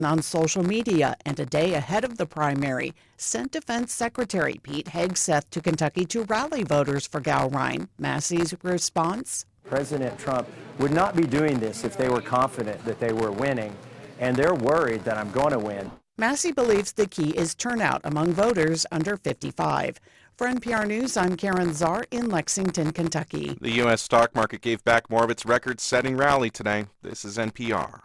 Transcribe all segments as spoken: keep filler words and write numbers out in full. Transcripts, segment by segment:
on social media and a day ahead of the primary sent Defense Secretary Pete Hegseth to Kentucky to rally voters for Gowrine. Massey's response? President Trump would not be doing this if they were confident that they were winning, and they're worried that I'm going to win. Massey believes the key is turnout among voters under fifty-five. For N P R News, I'm Karen Czar in Lexington, Kentucky. The U S stock market gave back more of its record-setting rally today. This is N P R.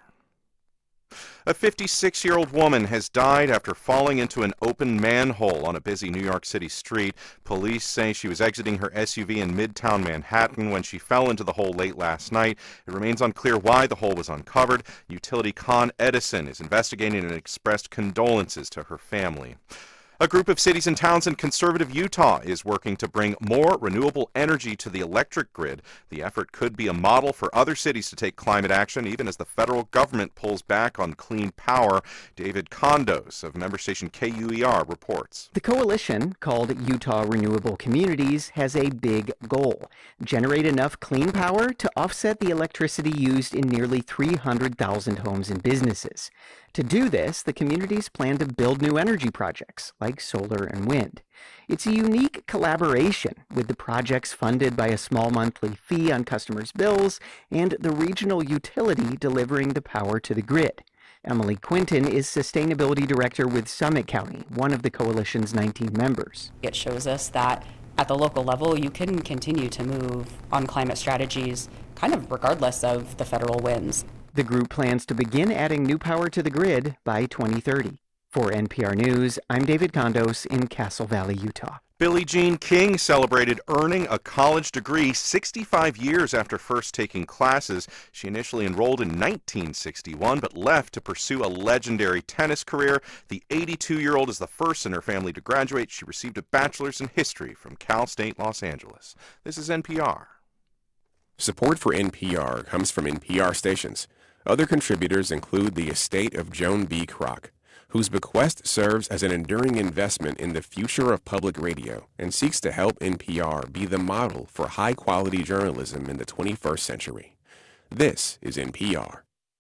A fifty-six-year-old woman has died after falling into an open manhole on a busy New York City street. Police say she was exiting her S U V in Midtown Manhattan when she fell into the hole late last night. It remains unclear why the hole was uncovered. Utility Con Edison is investigating and expressed condolences to her family. A group of cities and towns in conservative Utah is working to bring more renewable energy to the electric grid. The effort could be a model for other cities to take climate action, even as the federal government pulls back on clean power. David Condos of member station K U E R reports. The coalition, called Utah Renewable Communities, has a big goal: generate enough clean power to offset the electricity used in nearly three hundred thousand homes and businesses. To do this, the communities plan to build new energy projects, like solar and wind. It's a unique collaboration, with the projects funded by a small monthly fee on customers' bills and the regional utility delivering the power to the grid. Emily Quinton is Sustainability Director with Summit County, one of the coalition's nineteen members. It shows us that at the local level, you can continue to move on climate strategies kind of regardless of the federal winds. The group plans to begin adding new power to the grid by twenty thirty. For N P R News, I'm David Condos in Castle Valley, Utah. Billie Jean King celebrated earning a college degree sixty-five years after first taking classes. She initially enrolled in nineteen sixty-one, but left to pursue a legendary tennis career. The eighty-two-year-old is the first in her family to graduate. She received a bachelor's in history from Cal State Los Angeles. This is N P R. Support for N P R comes from N P R stations. Other contributors include the estate of Joan B. Kroc, whose bequest serves as an enduring investment in the future of public radio and seeks to help N P R be the model for high-quality journalism in the twenty-first century. This is N P R.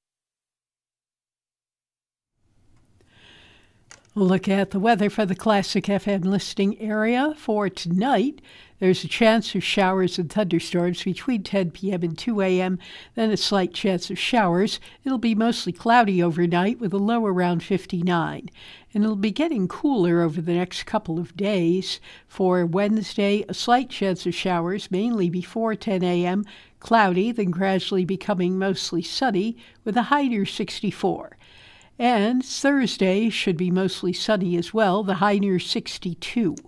We'll look at the weather for the Classic F M listening area for tonight. There's a chance of showers and thunderstorms between ten p.m. and two a.m., then a slight chance of showers. It'll be mostly cloudy overnight with a low around fifty-nine. And it'll be getting cooler over the next couple of days. For Wednesday, a slight chance of showers, mainly before ten a.m., cloudy, then gradually becoming mostly sunny with a high near sixty-four. And Thursday should be mostly sunny as well, the high near sixty-two.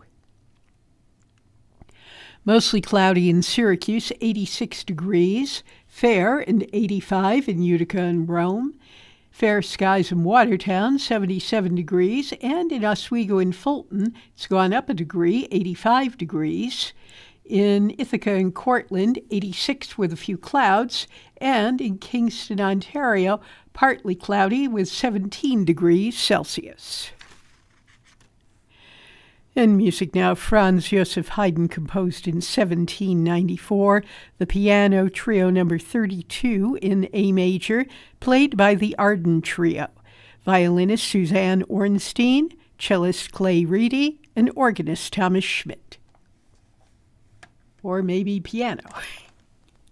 Mostly cloudy in Syracuse, eighty-six degrees. Fair and eighty-five in Utica and Rome. Fair skies in Watertown, seventy-seven degrees. And in Oswego and Fulton, it's gone up a degree, eighty-five degrees. In Ithaca and Cortland, eighty-six with a few clouds. And in Kingston, Ontario, partly cloudy with seventeen degrees Celsius. And music now. Franz Joseph Haydn composed in seventeen ninety-four the piano trio number thirty-two in A major, played by the Arden Trio. Violinist Suzanne Ornstein, cellist Clay Reedy, and organist Thomas Schmidt. Or maybe piano.